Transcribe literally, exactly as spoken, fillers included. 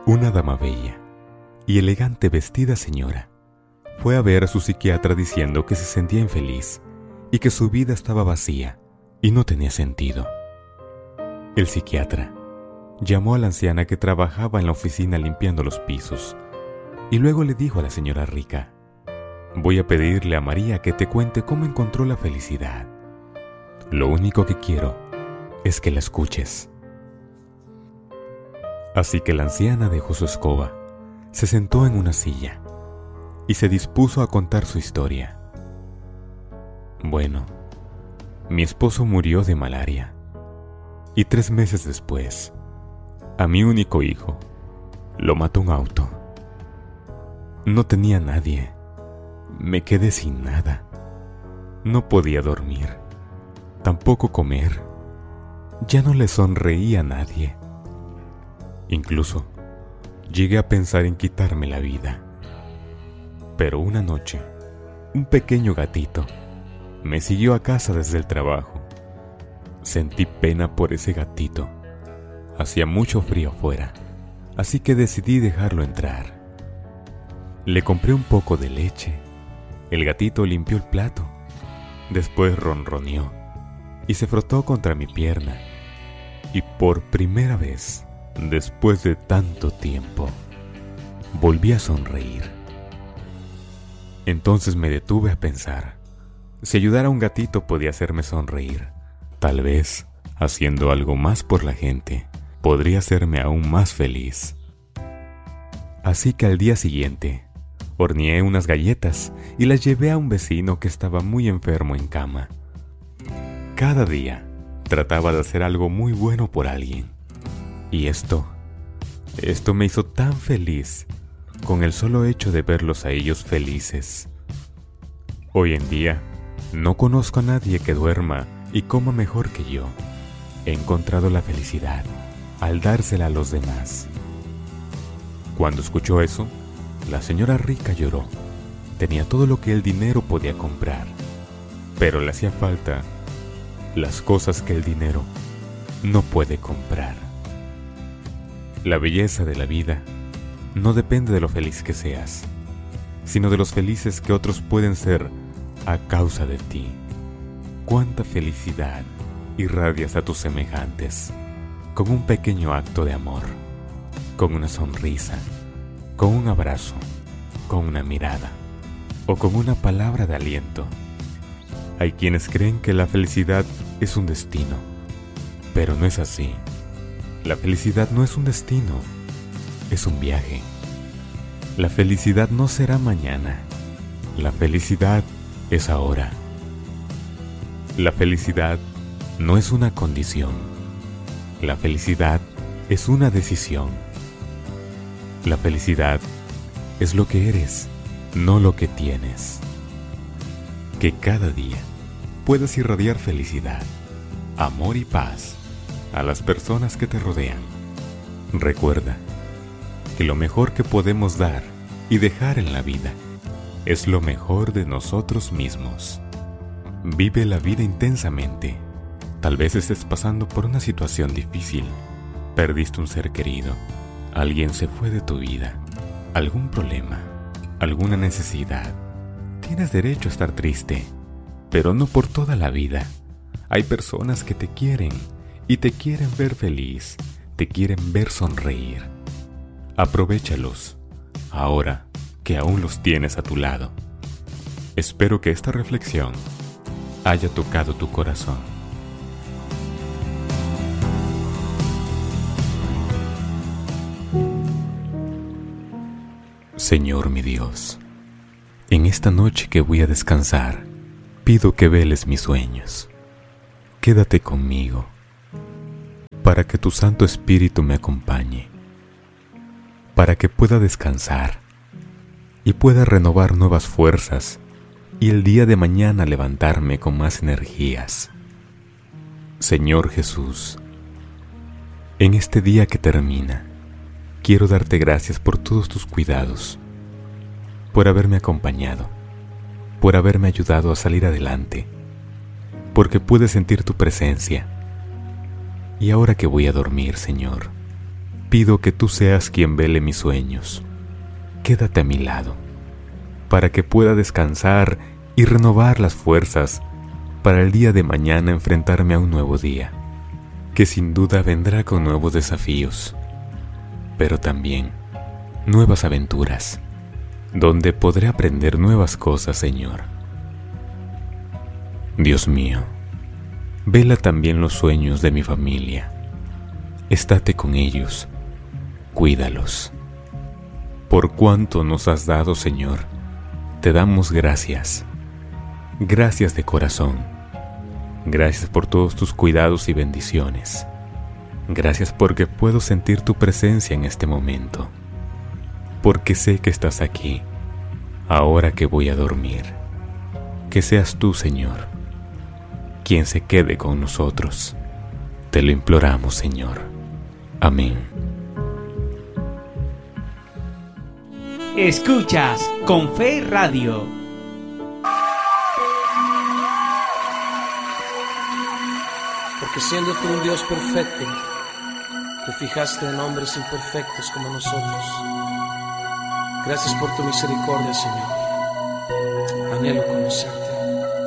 Una dama bella y elegante vestida señora fue a ver a su psiquiatra diciendo que se sentía infeliz y que su vida estaba vacía y no tenía sentido. El psiquiatra llamó a la anciana que trabajaba en la oficina limpiando los pisos y luego le dijo a la señora rica: voy a pedirle a María que te cuente cómo encontró la felicidad. Lo único que quiero es que la escuches. Así que la anciana dejó su escoba, se sentó en una silla y se dispuso a contar su historia. Bueno, mi esposo murió de malaria y tres meses después, a mi único hijo lo mató un auto. No tenía nadie, me quedé sin nada. No podía dormir, tampoco comer. Ya no le sonreía a nadie. Incluso llegué a pensar en quitarme la vida. Pero una noche, un pequeño gatito me siguió a casa desde el trabajo. Sentí pena por ese gatito. Hacía mucho frío afuera, así que decidí dejarlo entrar. Le compré un poco de leche. El gatito limpió el plato. Después ronroneó y se frotó contra mi pierna. Y por primera vez, después de tanto tiempo, volví a sonreír. Entonces me detuve a pensar, si ayudar a un gatito podía hacerme sonreír, tal vez, haciendo algo más por la gente, podría hacerme aún más feliz. Así que al día siguiente, horneé unas galletas y las llevé a un vecino que estaba muy enfermo en cama. Cada día, trataba de hacer algo muy bueno por alguien. Y esto, esto me hizo tan feliz con el solo hecho de verlos a ellos felices. Hoy en día, no conozco a nadie que duerma y coma mejor que yo. He encontrado la felicidad al dársela a los demás. Cuando escuchó eso, la señora rica lloró. Tenía todo lo que el dinero podía comprar, pero le hacía falta las cosas que el dinero no puede comprar. La belleza de la vida no depende de lo feliz que seas, sino de los felices que otros pueden ser a causa de ti. Cuánta felicidad irradias a tus semejantes con un pequeño acto de amor, con una sonrisa, con un abrazo, con una mirada o con una palabra de aliento. Hay quienes creen que la felicidad es un destino, pero no es así. La felicidad no es un destino, es un viaje. La felicidad no será mañana, la felicidad es ahora. La felicidad no es una condición, la felicidad es una decisión. La felicidad es lo que eres, no lo que tienes. Que cada día puedas irradiar felicidad, amor y paz a las personas que te rodean. Recuerda que lo mejor que podemos dar y dejar en la vida es lo mejor de nosotros mismos. Vive la vida intensamente. Tal vez estés pasando por una situación difícil. Perdiste un ser querido. Alguien se fue de tu vida. Algún problema. Alguna necesidad. Tienes derecho a estar triste, pero no por toda la vida. Hay personas que te quieren y te quieren ver feliz, te quieren ver sonreír. Aprovéchalos, ahora que aún los tienes a tu lado. Espero que esta reflexión haya tocado tu corazón. Señor mi Dios, en esta noche que voy a descansar, pido que veles mis sueños. Quédate conmigo, para que tu Santo Espíritu me acompañe, para que pueda descansar y pueda renovar nuevas fuerzas y el día de mañana levantarme con más energías. Señor Jesús, en este día que termina, quiero darte gracias por todos tus cuidados, por haberme acompañado, por haberme ayudado a salir adelante, porque pude sentir tu presencia. Y ahora que voy a dormir, Señor, pido que tú seas quien vele mis sueños. Quédate a mi lado, para que pueda descansar y renovar las fuerzas para el día de mañana enfrentarme a un nuevo día, que sin duda vendrá con nuevos desafíos, pero también nuevas aventuras, donde podré aprender nuevas cosas, Señor. Dios mío, vela también los sueños de mi familia. Estate con ellos, cuídalos. Por cuanto nos has dado, Señor, te damos gracias. Gracias de corazón. Gracias por todos tus cuidados y bendiciones. Gracias porque puedo sentir tu presencia en este momento. Porque sé que estás aquí, ahora que voy a dormir. Que seas tú, Señor, quien se quede con nosotros. Te lo imploramos, Señor. Amén. Escuchas Con Fe Radio. Porque siendo tú un Dios perfecto, te fijaste en hombres imperfectos como nosotros. Gracias por tu misericordia, Señor. Anhelo conocerte.